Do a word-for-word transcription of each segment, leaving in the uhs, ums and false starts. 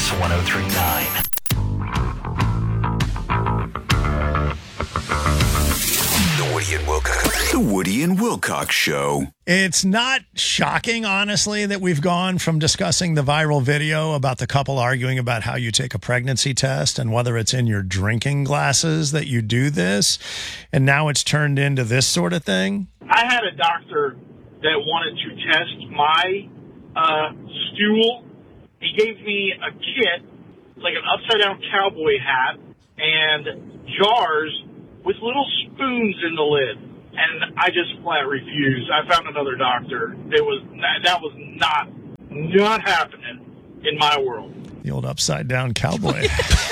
X ten thirty-nine. The Woody and Wilcox. The Woody and Wilcox Show. It's not shocking, honestly, that we've gone from discussing the viral video about the couple arguing about how you take a pregnancy test and whether it's in your drinking glasses that you do this, and now it's turned into this sort of thing. I had a doctor that wanted to test my uh, stool. He gave me a kit, like an upside-down cowboy hat, and jars with little spoons in the lid. And I just flat refused. I found another doctor. It was that was not not happening in my world. The old upside down cowboy.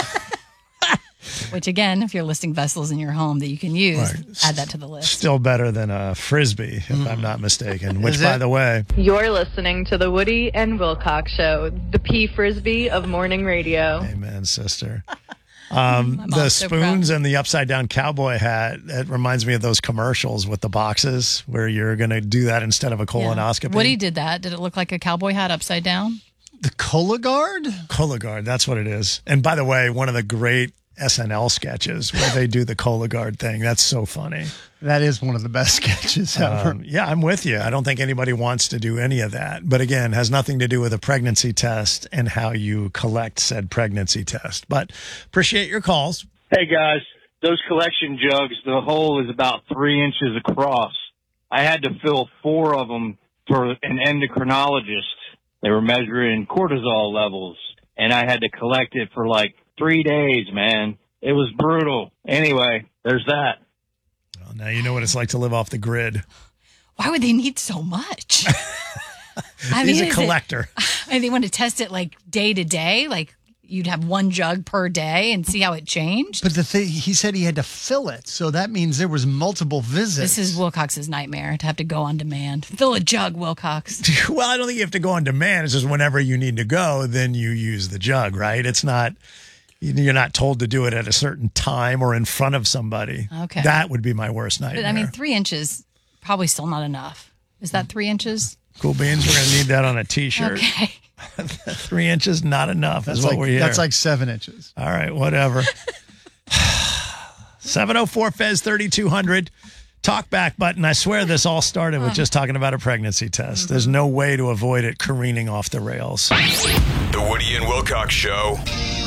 Which again, if you're listing vessels in your home that you can use, Right. add that to the list. Still better than a Frisbee, if mm. I'm not mistaken. Which, Is by it? the way, You're listening to the Woody and Wilcox Show, the P Frisbee of morning radio. Amen, sister. Um, My the mom's so spoons and the upside down cowboy hat, it reminds me of those commercials with the boxes where you're going to do that instead of a colonoscopy. Yeah. Woody did that. Did it look like a cowboy hat upside down? The Cologuard? Cologuard, that's what it is. And by the way, one of the great S N L sketches where they do the Cologuard thing. That's so funny. That is one of the best sketches ever. Um, yeah, I'm with you. I don't think anybody wants to do any of that. But again, has nothing to do with a pregnancy test and how you collect said pregnancy test. But appreciate your calls. Hey, guys, those collection jugs, the hole is about three inches across. I had to fill four of them for an endocrinologist. They were measuring cortisol levels, and I had to collect it for like three days, man. It was brutal. Anyway, there's that. Well, now you know what it's like to live off the grid. Why would they need so much? I He's mean, a is collector. It, I mean, they want to test it like day to day, like you'd have one jug per day and see how it changed. But the thing, he said he had to fill it, so that means there was multiple visits. This is Wilcox's nightmare, to have to go on demand. Fill a jug, Wilcox. Well, I don't think you have to go on demand. It's just whenever you need to go, then you use the jug, right? It's not, you're not told to do it at a certain time or in front of somebody. Okay. That would be my worst nightmare. But I mean, three inches, probably still not enough. Is that three inches? Cool beans, we're going to need that on a T-shirt. Okay. Three inches, not enough that's is what like, we're here. That's like seven inches. All right, whatever. seven oh four F E Z thirty-two hundred. Talk back button. I swear this all started with just talking about a pregnancy test. There's no way to avoid it careening off the rails. The Woody and Wilcox Show.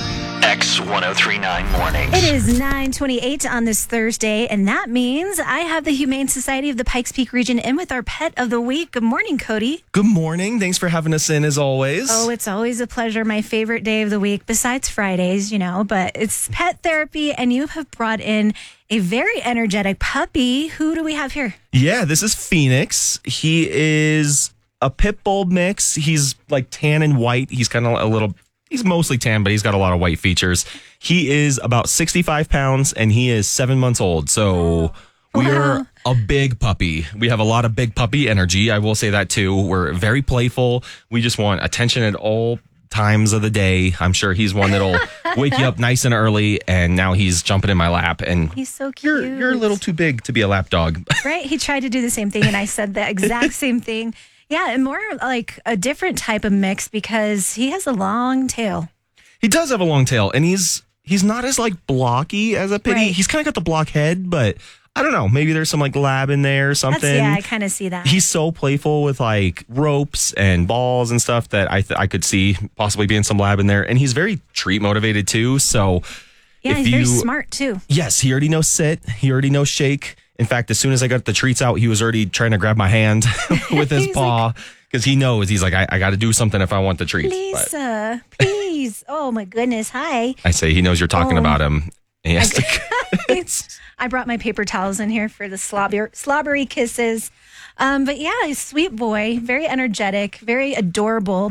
X ten thirty-nine mornings. It is nine twenty-eight on this Thursday, and that means I have the Humane Society of the Pikes Peak region in with our pet of the week. Good morning, Cody. Good morning. Thanks for having us in as always. Oh, it's always a pleasure. My favorite day of the week, besides Fridays, you know, but it's pet therapy, and you have brought in a very energetic puppy. Who do we have here? Yeah, this is Phoenix. He is a pit bull mix. He's like tan and white. He's kind of a little... He's mostly tan, but he's got a lot of white features. He is about sixty-five pounds, and he is seven months old. So we're Wow. a big puppy. We have a lot of big puppy energy. I will say that, too. We're very playful. We just want attention at all times of the day. I'm sure he's one that'll wake you up nice and early, and now he's jumping in my lap. And He's so cute. you're, you're a little too big to be a lap dog. Right? He tried to do the same thing, and I said the exact same thing. Yeah, and more like a different type of mix because he has a long tail. He does have a long tail, and he's he's not as like blocky as a pitty. Right. He's kind of got the block head, but I don't know. Maybe there's some like lab in there or something. That's, yeah, I kind of see that. He's so playful with like ropes and balls and stuff that I th- I could see possibly being some lab in there. And he's very treat motivated too. So yeah, if he's you, very smart too. Yes, he already knows sit. He already knows shake. In fact, as soon as I got the treats out, he was already trying to grab my hand with his He's paw because he knows he's like, I, I got to do something if I want the treats. But Lisa, please. Oh my goodness. Hi. I say he knows you're talking Oh. about him. And he has to. It's, I brought my paper towels in here for the slobber, slobbery kisses. Um, but yeah, he's a sweet boy, very energetic, very adorable.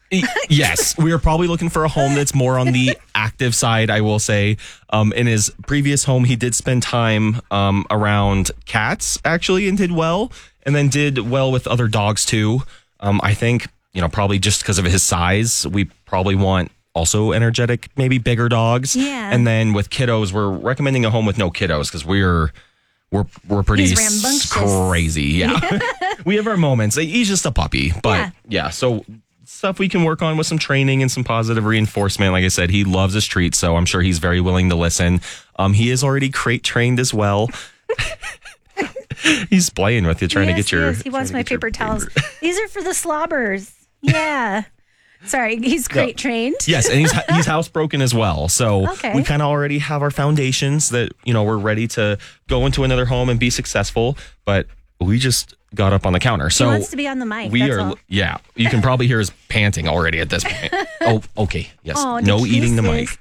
Yes, we are probably looking for a home that's more on the active side, I will say. Um, in his previous home, he did spend time um, around cats, actually, and did well, and then did well with other dogs, too. Um, I think, you know, probably just because of his size, we probably want also energetic, maybe bigger dogs. Yeah. And then with kiddos, we're recommending a home with no kiddos because we're we're we're pretty He's s- rambunctious. crazy. Yeah, we have our moments. He's just a puppy, but yeah. Yeah. So stuff we can work on with some training and some positive reinforcement. Like I said, he loves his treats, so I'm sure he's very willing to listen. Um, he is already crate trained as well. He's playing with you, trying yes, to get your. Yes, he wants my paper towels. These are for the slobbers. Yeah. Sorry, he's crate trained. Yes, and he's he's housebroken as well. So Okay. we kind of already have our foundations that, you know, we're ready to go into another home and be successful. But we just got up on the counter. So he wants to be on the mic. we that's are, all. yeah. You can probably hear us panting already at this point. Oh, okay. Yes. Oh, the no eating the kisses.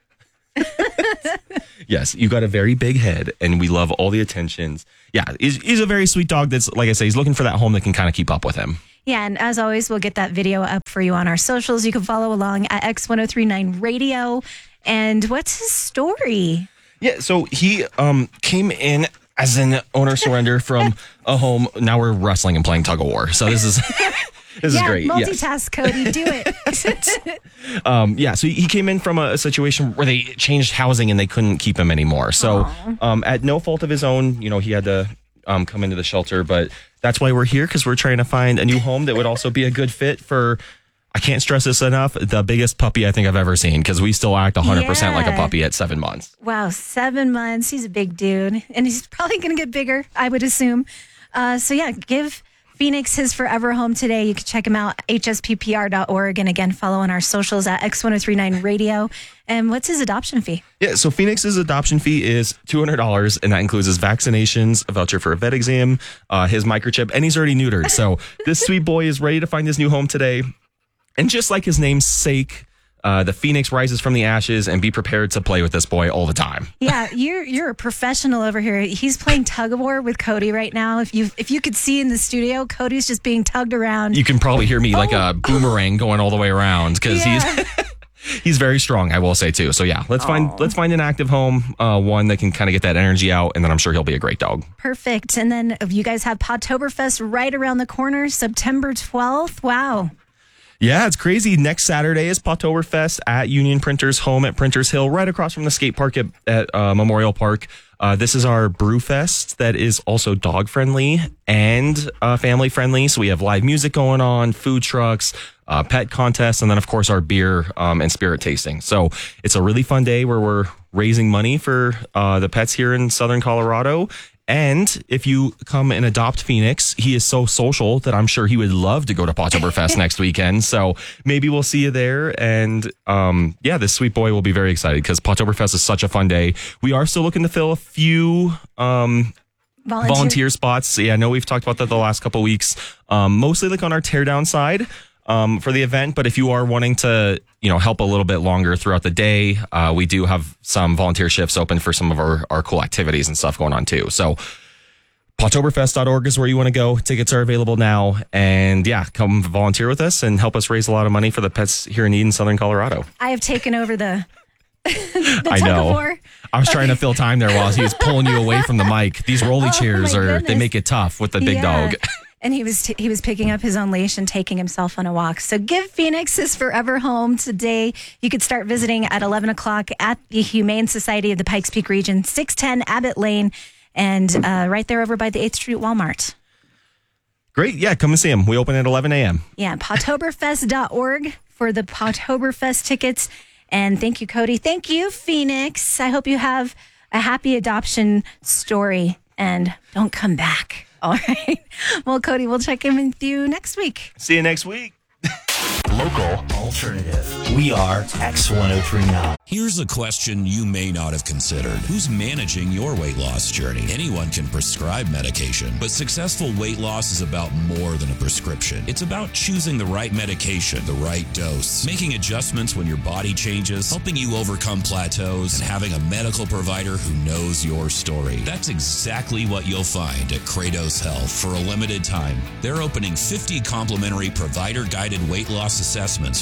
mic. Yes, you got a very big head, and we love all the attentions. Yeah, he's, he's a very sweet dog. That's, like I say, he's looking for that home that can kind of keep up with him. Yeah, and as always, we'll get that video up for you on our socials. You can follow along at X one oh three nine Radio. And what's his story? Yeah, so he um came in as an owner surrender from a home. Now we're wrestling and playing tug of war. So this is this yeah, is great. multitask, Yes. Cody. Do it. Um, yeah, so he came in from a, a situation where they changed housing and they couldn't keep him anymore. So um, at no fault of his own, you know, he had to um, come into the shelter. But that's why we're here, because we're trying to find a new home that would also be a good fit for, I can't stress this enough, the biggest puppy I think I've ever seen, because we still act one hundred percent like a Yeah. puppy at seven months. Wow, seven months. He's a big dude. And he's probably going to get bigger, I would assume. Uh, so, yeah, give Phoenix his forever home today. You can check him out, H S P P R dot org. And again, follow on our socials at X one oh three nine Radio. And what's his adoption fee? Yeah, so Phoenix's adoption fee is two hundred dollars, and that includes his vaccinations, a voucher for a vet exam, uh, his microchip, and he's already neutered. So this sweet boy is ready to find his new home today. And just like his name's sake, uh, the Phoenix rises from the ashes, and be prepared to play with this boy all the time. Yeah, you're you're a professional over here. He's playing tug of war with Cody right now. If you if you could see in the studio, Cody's just being tugged around. You can probably hear me like a boomerang going all the way around, because Yeah. he's he's very strong, I will say too. So yeah, let's find let's find an active home, uh, one that can kind of get that energy out, and then I'm sure he'll be a great dog. Perfect. And then if you guys have Podtoberfest right around the corner, September twelfth. Wow. Yeah, it's crazy. Next Saturday is Podtoberfest at Union Printers home at Printers Hill, right across from the skate park at, at uh, Memorial Park. Uh, this is our brew fest that is also dog friendly and uh, family friendly. So we have live music going on, food trucks, uh, pet contests, and then of course our beer um, and spirit tasting. So it's a really fun day where we're raising money for uh, the pets here in Southern Colorado. And if you come and adopt Phoenix, he is so social that I'm sure he would love to go to Podtoberfest next weekend. So maybe we'll see you there. And um, yeah, this sweet boy will be very excited, because Podtoberfest is such a fun day. We are still looking to fill a few um, Volunteer. volunteer spots. Yeah, I know we've talked about that the last couple of weeks, um, mostly like on our teardown side. Um, for the event, but if you are wanting to, you know, help a little bit longer throughout the day, uh, we do have some volunteer shifts open for some of our, our cool activities and stuff going on too. So Podtoberfest dot org is where you want to go. Tickets are available now. And yeah, come volunteer with us and help us raise a lot of money for the pets here in need in Southern Colorado. I have taken over the, the I tug know. of war. I was trying to fill time there while he was pulling you away from the mic. These rolly Oh, chairs my are, they goodness. make it tough with the big Yeah. dog. And he was t- he was picking up his own leash and taking himself on a walk. So give Phoenix his forever home today. You could start visiting at eleven o'clock at the Humane Society of the Pikes Peak region, six ten Abbott Lane, and uh, right there over by the eighth Street Walmart. Great. Yeah, come and see him. We open at eleven a.m. Yeah, Podtoberfest dot org for the Podtoberfest tickets. And thank you, Cody. Thank you, Phoenix. I hope you have a happy adoption story and don't come back. All right. Well, Cody, we'll check in with you next week. See you next week. Local alternative. We are X one oh three nine. Here's a question you may not have considered. Who's managing your weight loss journey? Anyone can prescribe medication, but successful weight loss is about more than a prescription. It's about choosing the right medication, the right dose, making adjustments when your body changes, helping you overcome plateaus, and having a medical provider who knows your story. That's exactly what you'll find at Kratos Health. For a limited time, they're opening fifty complimentary provider-guided weight loss assessments for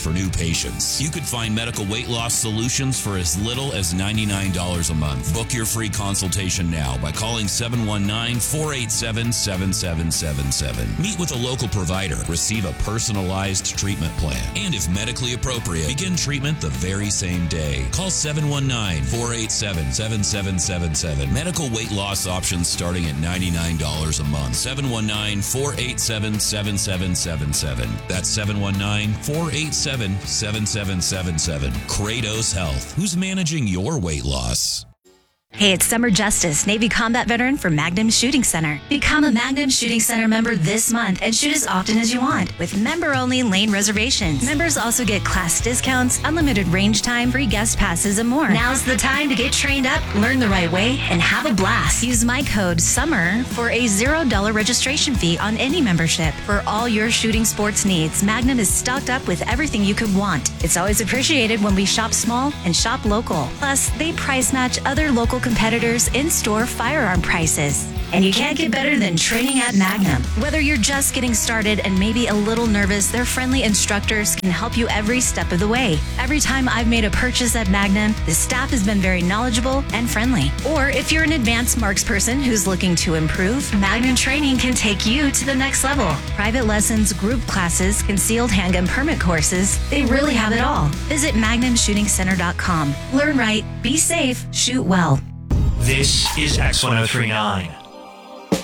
for new patients. You could find medical weight loss solutions for as little as ninety-nine dollars a month. Book your free consultation now by calling seven one nine, four eight seven, seven seven seven seven. Meet with a local provider. Receive a personalized treatment plan. And if medically appropriate, begin treatment the very same day. Call seven one nine, four eight seven, seven seven seven seven. Medical weight loss options starting at ninety-nine dollars a month. seven one nine, four eight seven, seven seven seven seven. That's seven one nine, four eight seven, seven seven seven seven. Kratos Health. Who's managing your weight loss? Hey, it's Summer Justice, Navy combat veteran for Magnum Shooting Center. Become a Magnum Shooting Center member this month and shoot as often as you want with member-only lane reservations. Members also get class discounts, unlimited range time, free guest passes, and more. Now's the time to get trained up, learn the right way, and have a blast. Use my code SUMMER for a zero dollars registration fee on any membership. For all your shooting sports needs, Magnum is stocked up with everything you could want. It's always appreciated when we shop small and shop local. Plus, they price match other local competitors' in-store firearm prices. And you can't get better than training at Magnum. Whether you're just getting started and maybe a little nervous, their friendly instructors can help you every step of the way. Every time I've made a purchase at Magnum, the staff has been very knowledgeable and friendly. Or if you're an advanced marks person who's looking to improve, Magnum training can take you to the next level. Private lessons, group classes, concealed handgun permit courses, they really have it all. Visit magnum shooting center dot com. Learn right, be safe, shoot well. This is X ten thirty-nine.